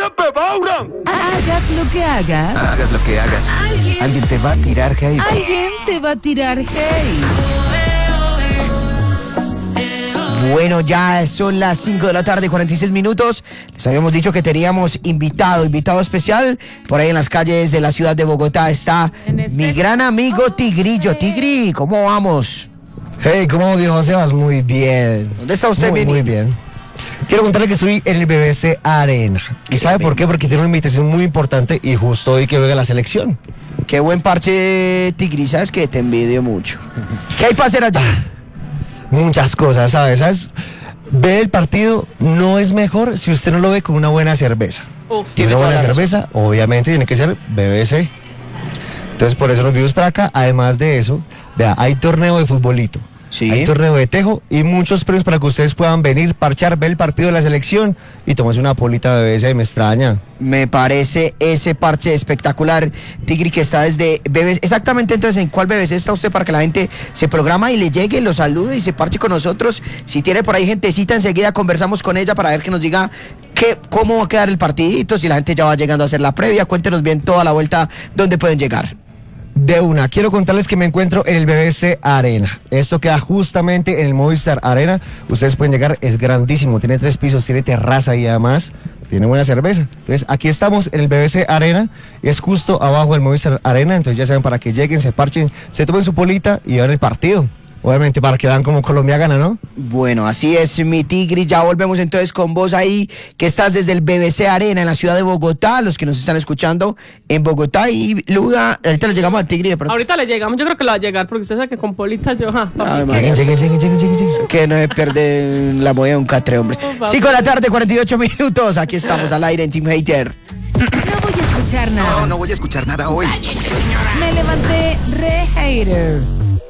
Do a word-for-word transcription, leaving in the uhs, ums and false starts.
siempre Maura. Hagas lo que hagas. Hagas lo que hagas. Alguien, Alguien te va a tirar hate. alguien te va a tirar hate. Bueno, ya son las cinco de la tarde, cuarenta y seis minutos. Les habíamos dicho que teníamos invitado, invitado especial. Por ahí en las calles de la ciudad de Bogotá está mi gran amigo Tigrillo. Tigri, ¿cómo vamos? Hey, ¿cómo dijo Sebas? Muy bien. ¿Dónde está usted, Muy, Vini? muy bien. Quiero contarle que estoy en el B B C Arena. ¿Y sabe por qué? Porque tiene una invitación muy importante y justo hoy que juega la selección. Qué buen parche, Tigri, sabes que te envidio mucho. ¿Qué hay para hacer allá? Muchas cosas, ¿sabes? ¿Sabes? Ver el partido no es mejor si usted no lo ve con una buena cerveza. Uf, Y tiene una toda buena la razón. cerveza, obviamente, tiene que ser B B C. Entonces, por eso nos vimos para acá. Además de eso, vea, hay torneo de futbolito. Sí. Hay torneo de tejo y muchos premios para que ustedes puedan venir, parchar, ver el partido de la selección y tomarse una polita de B B C. Me extraña. Me parece ese parche espectacular, Tigri, que está desde B B C. Exactamente, entonces, ¿en cuál B B C está usted para que la gente se programa y le llegue, lo salude y se parche con nosotros? Si tiene por ahí gentecita, enseguida conversamos con ella para ver que nos diga qué, cómo va a quedar el partidito, si la gente ya va llegando a hacer la previa. Cuéntenos bien toda la vuelta, dónde pueden llegar. De una, quiero contarles que me encuentro en el B B C Arena. Esto queda justamente en el Movistar Arena. Ustedes pueden llegar, es grandísimo, tiene tres pisos, tiene terraza y además tiene buena cerveza. Entonces, aquí estamos en el B B C Arena, es justo abajo del Movistar Arena. Entonces, ya saben, para que lleguen, se parchen, se tomen su polita y vean el partido. Obviamente, para que vean cómo Colombia gana, ¿no? Bueno, así es, mi Tigri. Ya volvemos entonces con vos ahí, que estás desde el B B C Arena en la ciudad de Bogotá, los que nos están escuchando en Bogotá. Y Luda, ahorita le llegamos al Tigri de pronto. Ahorita le llegamos, yo creo que le va a llegar, porque usted sabe que con Polita yo, ja, papi. Ay, María, Lleguen, lleguen, lleguen, lleguen, lleguen, lleguen. que no se pierde la movida de un catre, hombre. No, papi. cinco de la tarde, cuarenta y ocho minutos. Aquí estamos al aire en Team Hater. No voy a escuchar nada. No, no voy a escuchar nada hoy. Me levanté re hater.